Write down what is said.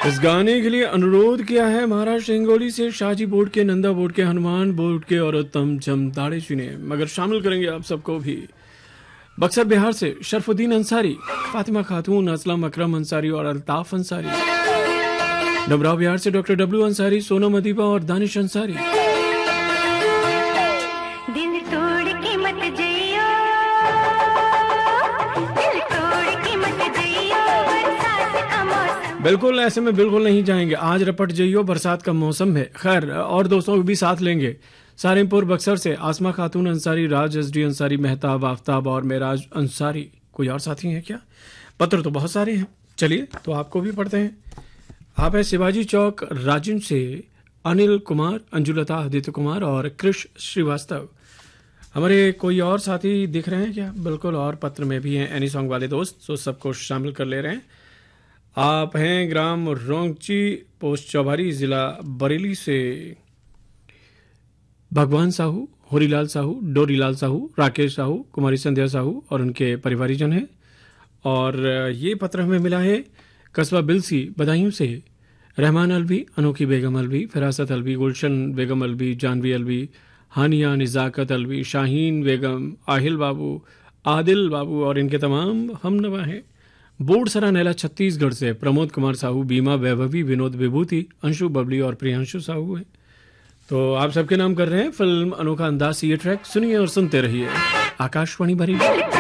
इस गाने के लिए अनुरोध किया है महाराष्ट्र हिंगोली से शाहजी बोर्ड के, नंदा बोर्ड के, हनुमान बोर्ड के और उत्तम जमताड़े जी ने, मगर शामिल करेंगे आप सबको भी। बक्सर बिहार से शरफुद्दीन अंसारी, फातिमा खातून, असलम अकरम अंसारी और अल्ताफ अंसारी। डबराव बिहार से डॉक्टर डब्ल्यू अंसारी, सोनम अदीबा और दानिश अंसारी। दिल तोड़ के मत जइयो, दिल तोड़ के मत जइयो, बरसात का मौसम। बिल्कुल ऐसे में बिल्कुल नहीं जाएंगे, आज रपट जइयो, बरसात का मौसम है। खैर और दोस्तों को भी साथ लेंगे। सारिमपुर बक्सर से आसमा खातून अंसारी, राज एसडी अंसारी, मेहताब आफ्ताब और मेराज अंसारी। कोई और साथी हैं क्या? पत्र तो बहुत सारे हैं, चलिए तो आपको भी पढ़ते हैं। आप है शिवाजी चौक राजिन से अनिल कुमार, अंजुलता, आदित्य कुमार और कृष श्रीवास्तव। हमारे कोई और साथी दिख रहे हैं क्या? बिल्कुल, और पत्र में भी हैं एनी सॉन्ग वाले दोस्त, तो सबको शामिल कर ले रहे हैं। आप हैं ग्राम रोंगची, पोस्ट चौबारी, जिला बरेली से भगवान साहू, होरीलाल साहू, डोरीलाल साहू, राकेश साहू, कुमारी संध्या साहू और उनके परिवारीजन हैं। और ये पत्र हमें मिला है कस्बा बिलसी बदायूं से रहमान अलवी, अनोखी बेगम अलवी, फिरासत अलवी, गुलशन बेगम अलवी, जानवी अलवी, हानिया, निजाकत अलवी, शाहीन बेगम, आहिल बाबू, आदिल बाबू और इनके तमाम हमनवा हैं। बोर्डसरा नैला छत्तीसगढ़ से प्रमोद कुमार साहू, बीमा, वैभवी, विनोद विभूति, अंशु बबली और प्रियांशु साहू हैं। तो आप सबके नाम कर रहे हैं फिल्म अनोखा अंदाज से ये ट्रैक सुनिए और सुनते रहिए। आकाशवाणी भरी।